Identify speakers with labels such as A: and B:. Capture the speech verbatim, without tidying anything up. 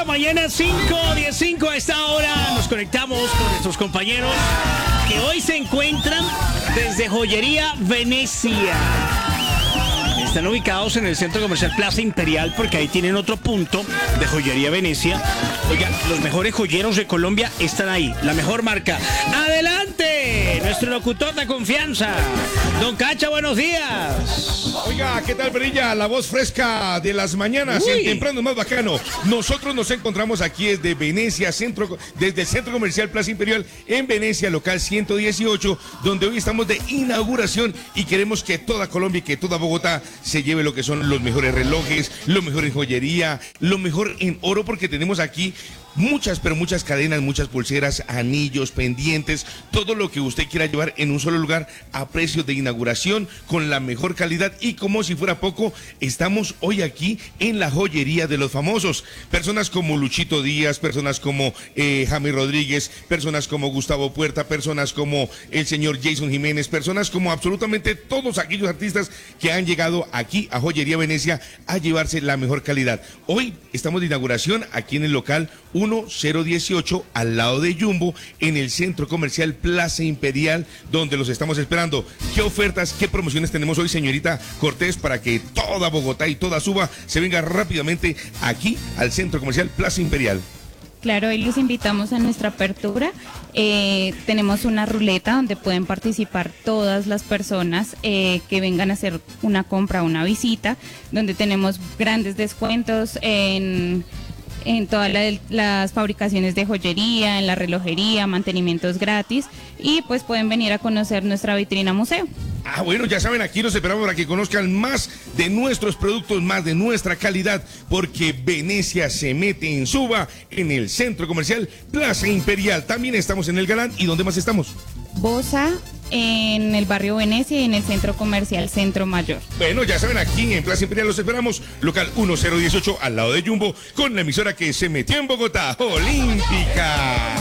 A: la mañana, cinco diez y cinco. A esta hora nos conectamos con nuestros compañeros que hoy se encuentran desde Joyería Venecia. Están ubicados en el Centro Comercial Plaza Imperial porque ahí tienen otro punto de Joyería Venecia. Oiga, los mejores joyeros de Colombia están ahí. La mejor marca. ¡Adelante! Nuestro locutor de confianza. Don Cacha, buenos días.
B: Oiga, ¿qué tal, Perilla? La voz fresca de las mañanas,
A: Uy.
B: el temprano más bacano. Nosotros nos encontramos aquí desde Venecia, centro, desde el Centro Comercial Plaza Imperial en Venecia, local ciento dieciocho, donde hoy estamos de inauguración y queremos que toda Colombia y que toda Bogotá se lleve lo que son los mejores relojes, lo mejor en joyería, lo mejor en oro, porque tenemos aquí muchas, pero muchas cadenas, muchas pulseras, anillos, pendientes, todo lo que usted quiera llevar en un solo lugar a precios de inauguración con la mejor calidad. Y como si fuera poco, estamos hoy aquí en la joyería de los famosos. Personas como Luchito Díaz, personas como eh, Jaime Rodríguez, personas como Gustavo Puerta, personas como el señor Jason Jiménez, personas como absolutamente todos aquellos artistas que han llegado aquí a Joyería Venecia a llevarse la mejor calidad. Hoy estamos de inauguración aquí en el local uno cero dieciocho al lado de Jumbo, en el Centro Comercial Plaza Imperial, donde los estamos esperando. ¿Qué ofertas, qué promociones tenemos hoy, señorita Cortés, para que toda Bogotá y toda Suba se venga rápidamente aquí al Centro Comercial Plaza Imperial?
C: Claro, hoy los invitamos a nuestra apertura. Eh, tenemos una ruleta donde pueden participar todas las personas eh, que vengan a hacer una compra o una visita, donde tenemos grandes descuentos en... en todas la, las fabricaciones de joyería, en la relojería, mantenimientos gratis, y pues pueden venir a conocer nuestra vitrina museo.
B: Ah, bueno, ya saben, aquí los esperamos para que conozcan más de nuestros productos, más de nuestra calidad, porque Venecia se mete en Suba, en el Centro Comercial Plaza Imperial. También estamos en el Galán. ¿Y dónde más estamos?
C: Bosa, en el barrio Venecia y en el Centro Comercial Centro Mayor.
B: Bueno, ya saben, aquí en Plaza Imperial los esperamos, local uno cero dieciocho al lado de Jumbo, con la emisora que se metió en Bogotá, Olímpica.